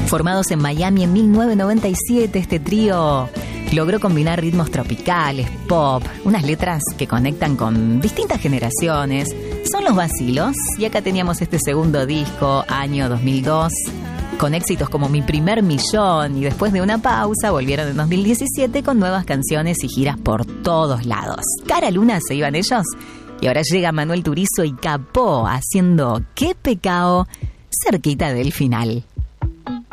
Formados en Miami en 1997, este trío logró combinar ritmos tropicales, pop, unas letras que conectan con distintas generaciones. Son Los Vacilos, y acá teníamos este segundo disco, año 2002, con éxitos como Mi Primer Millón, y después de una pausa volvieron en 2017 con nuevas canciones y giras por todos lados. Cara Luna se iban ellos, y ahora llega Manuel Turizo y Capó haciendo Qué Pecado cerquita del final.